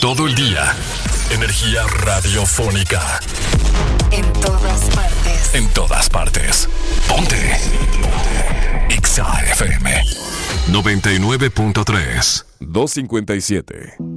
todo el día. Energía radiofónica. En todas partes. En todas partes. Ponte. Exa FM 99.3 257